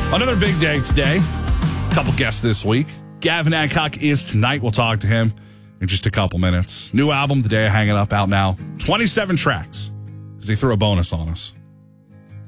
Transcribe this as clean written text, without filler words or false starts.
Another big day today. Couple guests this week. Gavin Adcock is tonight. We'll talk to him in just a couple minutes. New album, The Day of Hanging Up, out now. 27 tracks because he threw a bonus on us.